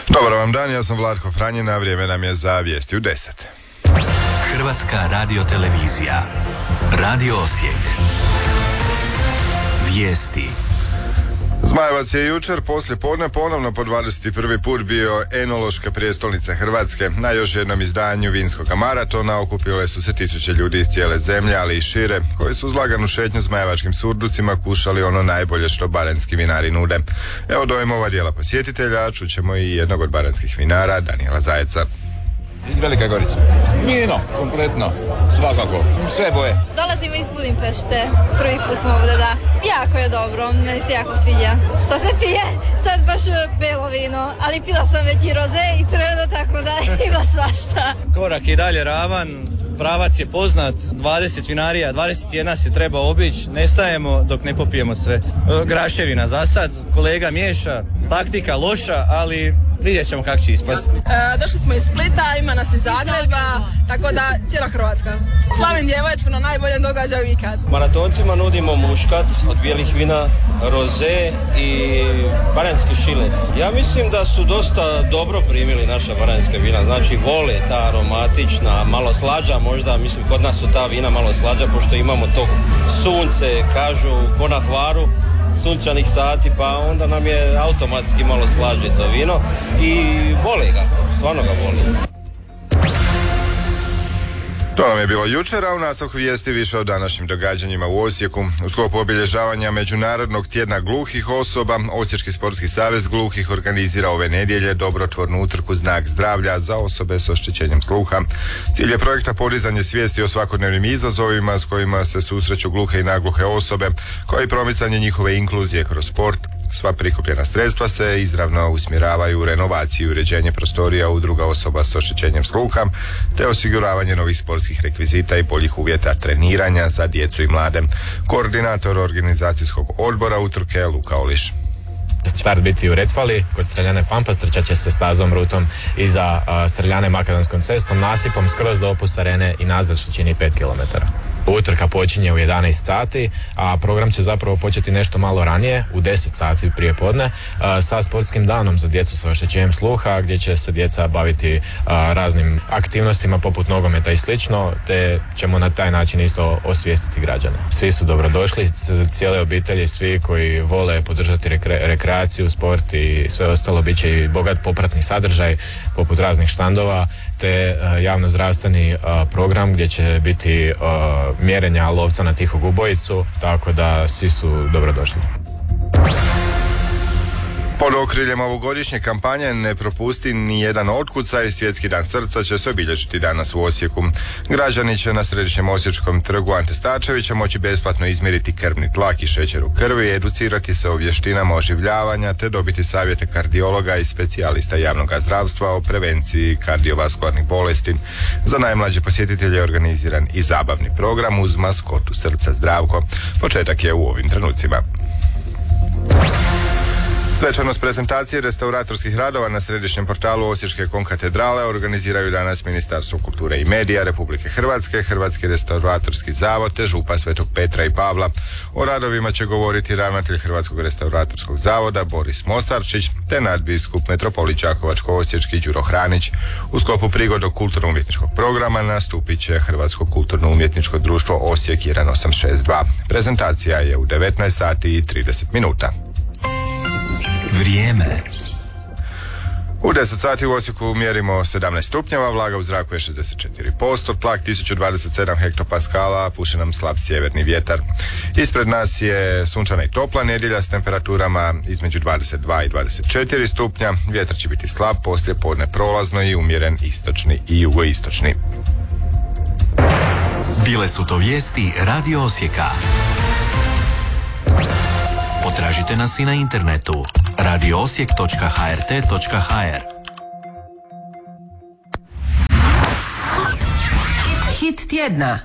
Dobar vam dan, ja sam Vlatko Franjina, a vrijeme nam je za vijesti u 10. Hrvatska radiotelevizija. Radio Osijek. Vijesti. Zmajevac je jučer poslije podne ponovno po 21. put bio enološka prijestolnica Hrvatske. Na još jednom izdanju vinskog maratona okupile su se tisuće ljudi iz cijele zemlje, ali i šire, koji su uz laganu šetnju zmajevačkim surducima kušali ono najbolje što baranjski vinari nude. Evo dojmova dijela posjetitelja, čućemo i jednog od baranjskih vinara, Danijela Zajeca. Iz Velike Gorice. Vino, kompletno, svakako, sve boje. Dolazimo iz Budimpešte, prvi put smo ovdje, da. Jako je dobro, meni se jako sviđa. Što se pije, sad baš belo vino, ali pila sam već i roze i crveno, tako da ima svašta. Korak je dalje ravan, pravac je poznat, 20 vinarija, 21 se treba obići, ne stajemo dok ne popijemo sve. Graševina za sad, kolega miješa, taktika loša, ali vidjet ćemo kako će ispasti. Došli smo iz Splita, ima nas iz Zagreba, tako da cijela Hrvatska. Slavim djevojačku na najboljem događaju ikad. Maratoncima nudimo muškat od bijelih vina, roze i baranjski šile. Ja mislim da su dosta dobro primili naša baranjska vina, znači vole ta aromatična, malo slađa možda, mislim kod nas su ta vina malo slađa, pošto imamo to sunce, kažu ko na Hvaru, sunčanih sati, pa onda nam je automatski malo slađe to vino i vole ga, stvarno ga vole. To nam je bilo jučer, a u nastavku vijesti više o današnjim događanjima u Osijeku. U sklopu obilježavanja Međunarodnog tjedna gluhih osoba, Osječki sportski savez gluhih organizira ove nedjelje dobrotvornu utrku Znak zdravlja za osobe s oštećenjem sluha. Cilj je projekta podizanje svijesti o svakodnevnim izazovima s kojima se susreću gluhe i nagluhe osobe, kao i promicanje njihove inkluzije kroz sport. Sva prikupljena sredstva se izravno usmjeravaju u renovaciju i uređenje prostorija udruga osoba s oštećenjem sluha, te osiguravanje novih sportskih rekvizita i boljih uvjeta treniranja za djecu i mlade. Koordinator organizacijskog odbora utrke Luka Oliš. Start biti u Retvali, kod Streljane Pampas, trčat će se stazom rutom iza Streljane Makadamskom cestom, nasipom skroz do Opus arene i nazad, što čini 5 km. Utrka počinje u 11 sati, a program će zapravo početi nešto malo ranije, u 10 sati prije podne, sa sportskim danom za djecu sa oštećenjem sluha, gdje će se djeca baviti raznim aktivnostima poput nogometa i slično, te ćemo na taj način isto osvijestiti građane. Svi su dobrodošli, cijele obitelji, svi koji vole podržati rekreaciju, sport i sve ostalo, bit će i bogat popratni sadržaj poput raznih štandova, te javnozdravstveni program gdje će biti mjerenja lovca na tihog ubojicu, tako da svi su dobrodošli. Pod okriljem ovogodišnje kampanje Ne propusti ni jedan otkucaj, Svjetski dan srca će se obilježiti danas u Osijeku. Građani će na središnjem osječkom trgu Ante Starčevića moći besplatno izmjeriti krvni tlak i šećer u krvi, educirati se o vještinama oživljavanja te dobiti savjete kardiologa i specijalista javnog zdravstva o prevenciji kardiovaskularnih bolesti. Za najmlađe posjetitelje je organiziran i zabavni program uz maskotu Srca Zdravko. Početak je u ovim trenucima. Svečanost prezentacije restauratorskih radova na središnjem portalu Osječke konkatedrale organiziraju danas Ministarstvo kulture i medija Republike Hrvatske, Hrvatski restauratorski zavod te župa Svetog Petra i Pavla. O radovima će govoriti ravnatelj Hrvatskog restauratorskog zavoda Boris Mostarčić te nadbiskup metropolit Đakovačko-osječki Đuro Hranić. U sklopu prigodnog kulturno-umjetničkog programa nastupit će Hrvatsko kulturno-umjetničko društvo Osijek 1862. Prezentacija je u 19 sati i 30 minuta. Vrijeme. U 10 sati u Osijeku mjerimo 17 stupnjeva, vlaga u zraku je 64%, tlak 1027 hektopaskala, puše nam slab sjeverni vjetar. Ispred nas je sunčana i topla nedjelja s temperaturama između 22 i 24 stupnja, vjetar će biti slab, poslije podne prolazno i umjeren istočni i jugoistočni. Bile su to vijesti Radio Osijeka. Potražite nas i na internetu radioosijek.hrt.hr. Hit tjedna.